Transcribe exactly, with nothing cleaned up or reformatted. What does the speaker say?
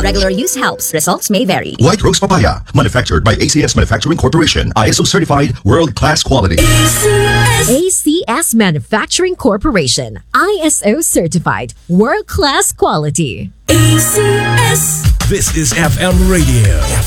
Regular use helps. Results may vary. White Rose Papaya, manufactured by A C S Manufacturing Corporation. I S O certified, world-class quality. A C S Manufacturing Corporation. I S O certified, world-class quality. A C S. This is F M Radio.